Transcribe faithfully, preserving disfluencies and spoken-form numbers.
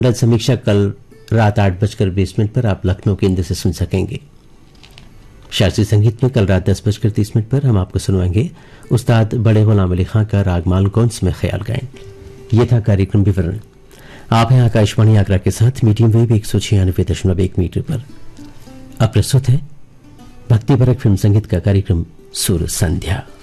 मंडल समीक्षा कल रात आठ बजकर बीस मिनट पर आप लखनऊ केंद्र से सुन सकेंगे। शास्त्रीय संगीत में कल रात दस बजकर तीस मिनट पर हम आपको सुनवाएंगे उस्ताद बड़े गुलाम अली खां का राग मालकौंस में ख्याल गायन। ये था कार्यक्रम विवरण। आप हैं आकाशवाणी आगरा के साथ मीडियम वेव एक सौ छियानवे दशमलव एक मीटर पर। अब प्रस्तुत है भक्तिपरक फिल्म संगीत का कार्यक्रम सुर संध्या।